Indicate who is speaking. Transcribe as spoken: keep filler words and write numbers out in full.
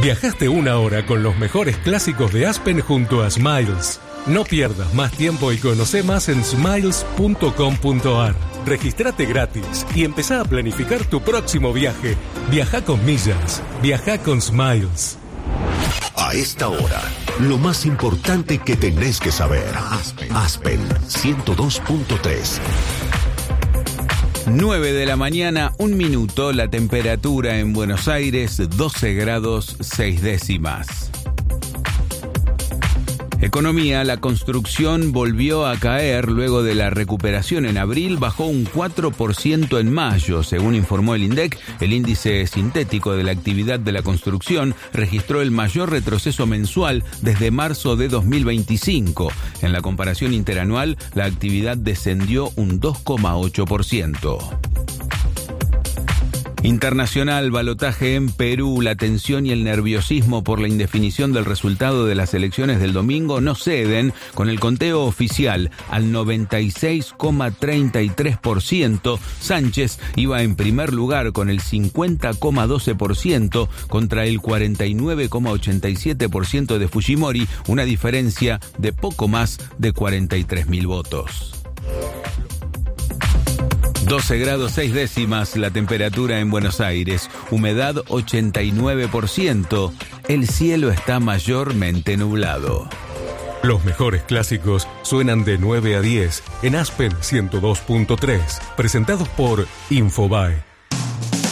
Speaker 1: Viajaste una hora con los mejores clásicos de Aspen junto a Smiles. No pierdas más tiempo y conoce más en smiles punto com punto a r. Regístrate gratis y empezá a planificar tu próximo viaje. Viaja con millas. Viaja con Smiles.
Speaker 2: A esta hora, lo más importante que tenés que saber. Aspen, Aspen ciento dos punto tres.
Speaker 3: nueve de la mañana, un minuto, la temperatura en Buenos Aires, doce grados, seis décimas. Economía, la construcción volvió a caer luego de la recuperación en abril, bajó un cuatro por ciento en mayo. Según informó el INDEC, el índice sintético de la actividad de la construcción registró el mayor retroceso mensual desde marzo de dos mil veinticinco. En la comparación interanual, la actividad descendió un dos coma ocho por ciento. Internacional, balotaje en Perú. La tensión y el nerviosismo por la indefinición del resultado de las elecciones del domingo no ceden. Con el conteo oficial al noventa y seis coma treinta y tres por ciento, Sánchez iba en primer lugar con el cincuenta coma doce por ciento contra el cuarenta y nueve coma ochenta y siete por ciento de Fujimori, una diferencia de poco más de cuarenta y tres mil votos. doce grados seis décimas la temperatura en Buenos Aires, humedad ochenta y nueve por ciento, el cielo está mayormente nublado.
Speaker 1: Los mejores clásicos suenan de nueve a diez en Aspen ciento dos punto tres, presentados por Infobae.